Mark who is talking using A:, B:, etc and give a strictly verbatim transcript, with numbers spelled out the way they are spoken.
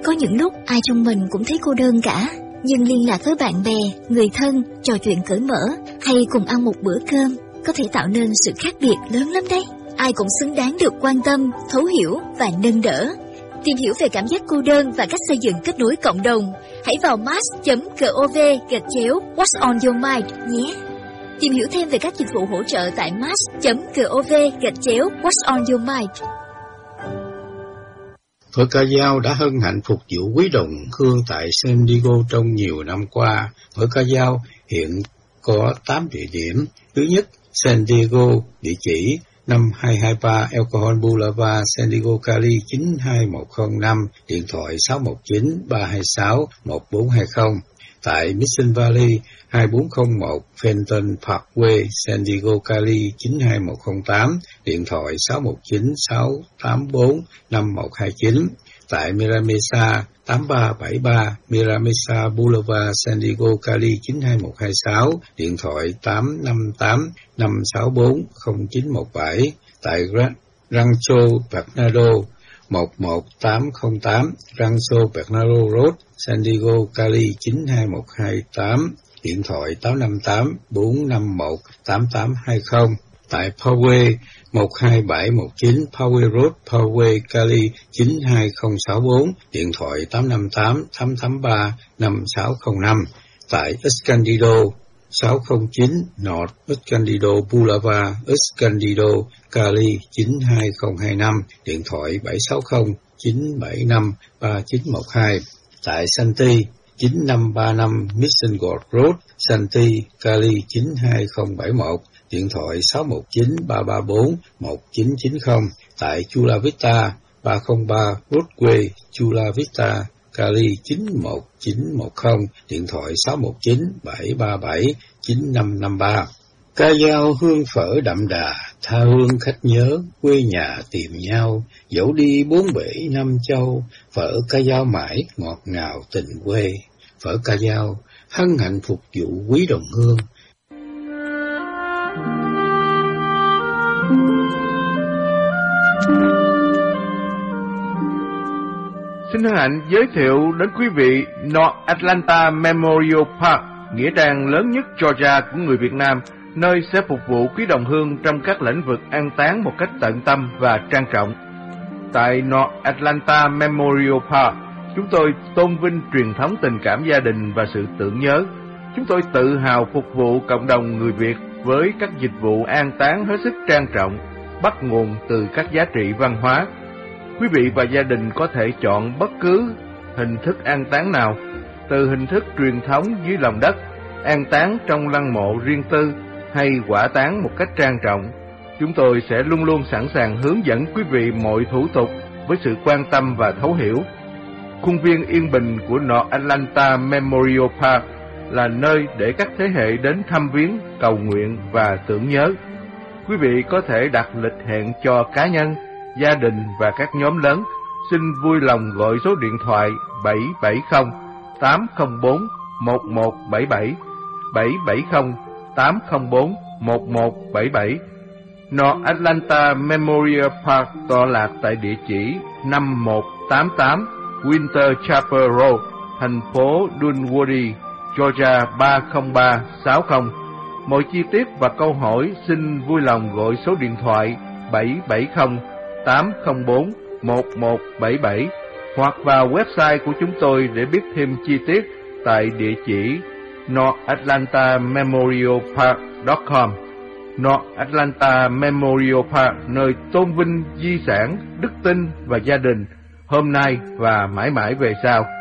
A: Có những lúc ai trong mình cũng thấy cô đơn cả, nhưng liên lạc với bạn bè, người thân, trò chuyện cởi mở hay cùng ăn một bữa cơm có thể tạo nên sự khác biệt lớn lắm đấy. Ai cũng xứng đáng được quan tâm, thấu hiểu và nâng đỡ. Tìm hiểu về cảm giác cô đơn và cách xây dựng kết nối cộng đồng, hãy vào mass chấm gov gạch chéo What's on your mind nhé. Tìm hiểu thêm về các dịch vụ hỗ trợ tại mass chấm gov gạch chéo What's on your mind.
B: Phở Ca Dao đã hân hạnh phục vụ quý đồng hương tại San Diego trong nhiều năm qua. Phở Ca Dao hiện có tám địa điểm. Thứ nhất, San Diego, địa chỉ năm hai hai ba El Cajon Boulevard, San Diego, Cali chín hai một không năm, điện thoại sáu một chín ba hai sáu một bốn hai không. Tại Mission Valley hai bốn không một Fenton Parkway, San Diego, Cali chín hai một không tám, điện thoại sáu một chín sáu tám bốn năm một hai chín. Tại Mira Mesa tám ba bảy ba Mira Mesa Boulevard, San Diego, Cali chín hai một hai sáu, điện thoại tám năm tám năm sáu bốn không chín một bảy. Tại Rancho Bernardo một một tám không tám Rancho Bernardo Road, San Diego, Cali chín hai một hai tám, điện thoại tám năm tám bốn năm một tám tám hai không. Tại Poway một hai bảy một chín Poway Road, Poway, Cali chín hai không sáu bốn, điện thoại tám năm tám tám tám ba năm sáu không năm. Tại Escondido sáu không chín North Escondido Boulevard, Escondido, Cali chín hai không hai năm, điện thoại bảy sáu không chín bảy năm ba chín một hai. Tại Santee chín năm ba năm Mission Gorge Road, Santee, Cali chín hai không bảy một, điện thoại sáu một chín ba ba bốn một chín chín không. Tại Chula Vista ba không ba Broadway, Chula Vista, Cali chín một chín một không, điện thoại sáu một chín bảy ba bảy chín năm năm ba. Ca Dao hương phở đậm đà, tha hương khách nhớ, quê nhà tìm nhau, dẫu đi bốn bể năm châu, phở Ca Dao mãi ngọt ngào tình quê. Phở Ca Dao hân hạnh phục vụ quý đồng hương.
C: Xin hân hạnh giới thiệu đến quý vị North Atlanta Memorial Park, nghĩa trang lớn nhất Georgia của người Việt Nam, nơi sẽ phục vụ quý đồng hương trong các lĩnh vực an táng một cách tận tâm và trang trọng. Tại North Atlanta Memorial Park, chúng tôi tôn vinh truyền thống tình cảm gia đình và sự tưởng nhớ. Chúng tôi tự hào phục vụ cộng đồng người Việt với các dịch vụ an táng hết sức trang trọng, bắt nguồn từ các giá trị văn hóa. Quý vị và gia đình có thể chọn bất cứ hình thức an táng nào, từ hình thức truyền thống dưới lòng đất, an táng trong lăng mộ riêng tư hay hỏa táng một cách trang trọng. Chúng tôi sẽ luôn luôn sẵn sàng hướng dẫn quý vị mọi thủ tục với sự quan tâm và thấu hiểu. Khuôn viên yên bình của North Atlanta Memorial Park là nơi để các thế hệ đến thăm viếng, cầu nguyện và tưởng nhớ. Quý vị có thể đặt lịch hẹn cho cá nhân, gia đình và các nhóm lớn. Xin vui lòng gọi số điện thoại bảy bảy không tám không bốn một một bảy bảy, bảy bảy không tám không bốn một một bảy bảy. North Atlanta Memorial Park tọa lạc tại địa chỉ năm một tám tám Winter Chapel Road, thành phố Dunwoody, Georgia ba không ba sáu không. Mọi chi tiết và câu hỏi xin vui lòng gọi số điện thoại bảy bảy không tám không bốn một một bảy bảy hoặc vào website của chúng tôi để biết thêm chi tiết tại địa chỉ north atlanta memorial park chấm com. North Atlanta Memorial Park, nơi tôn vinh di sản, đức tin và gia đình hôm nay và mãi mãi về sau.